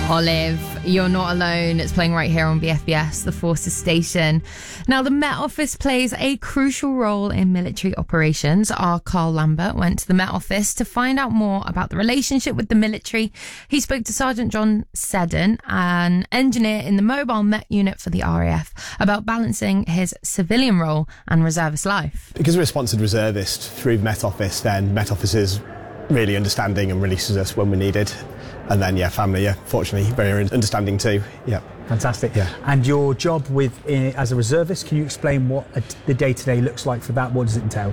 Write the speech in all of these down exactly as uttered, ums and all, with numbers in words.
Olive, You're Not Alone. It's playing right here on B F B S, the Forces station. Now, the Met Office plays a crucial role in military operations. Our Carl Lambert went to the Met Office to find out more about the relationship with the military. He spoke to Sergeant John Seddon, an engineer in the mobile Met unit for the R A F, about balancing his civilian role and reservist life. Because we're a sponsored reservist through the Met Office, then Met Office is really understanding and releases us when we need it. And then, yeah, family, yeah, fortunately, very understanding too. Yeah. Fantastic. Yeah. And your job with uh, as a reservist, can you explain what a, the day-to-day looks like for that? What does it entail?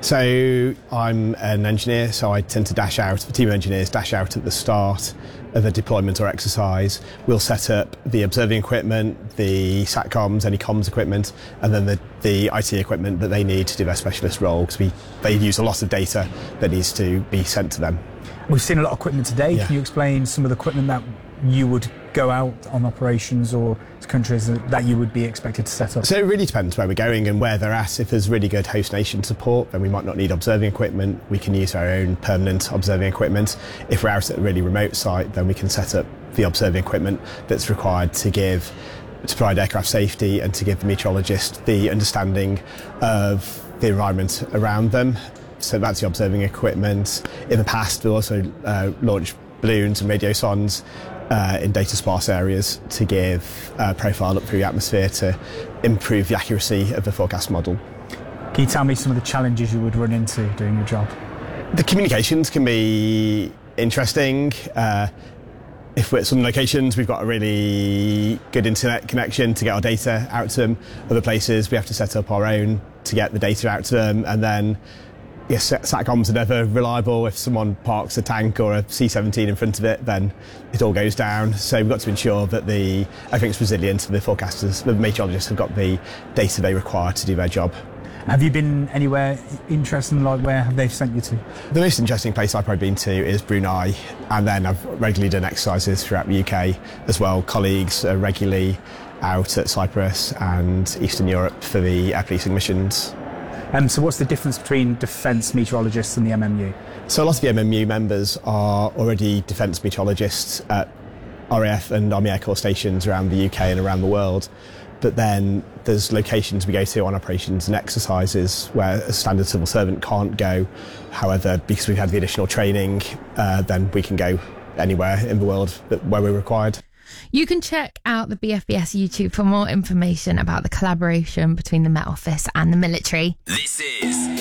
So I'm an engineer, so I tend to dash out, the team of engineers dash out at the start of a deployment or exercise. We'll set up the observing equipment, the SATCOMs, any comms equipment, and then the, the I T equipment that they need to do their specialist role, because we they use a lot of data that needs to be sent to them. We've seen a lot of equipment today. Yeah. Can you explain some of the equipment that you would go out on operations or countries that you would be expected to set up? So it really depends where we're going and where they're at. If there's really good host nation support, then we might not need observing equipment. We can use our own permanent observing equipment. If we're out at a really remote site, then we can set up the observing equipment that's required to give to provide aircraft safety and to give the meteorologist the understanding of the environment around them. So that's the observing equipment. In the past, we also uh, launched balloons and radiosondes uh, in data sparse areas to give uh, profile up through the atmosphere to improve the accuracy of the forecast model. Can you tell me some of the challenges you would run into doing your job? The communications can be interesting. Uh, if we're at some locations, we've got a really good internet connection to get our data out to them. Other places, we have to set up our own to get the data out to them, and then yes, SATCOMs are never reliable. If someone parks a tank or a C seventeen in front of it, then it all goes down. So we've got to ensure that the everything's resilient and the forecasters, the meteorologists have got the data they require to do their job. Have you been anywhere interesting, like where have they sent you to? The most interesting place I've probably been to is Brunei, and then I've regularly done exercises throughout the U K as well. Colleagues are regularly out at Cyprus and Eastern Europe for the air policing missions. Um, so what's the difference between defence meteorologists and the M M U? So a lot of the M M U members are already defence meteorologists at R A F and Army Air Corps stations around the U K and around the world. But then there's locations we go to on operations and exercises where a standard civil servant can't go. However, because we've had the additional training, uh, then we can go anywhere in the world that, where we're required. You can check out the B F B S YouTube for more information about the collaboration between the Met Office and the military. This is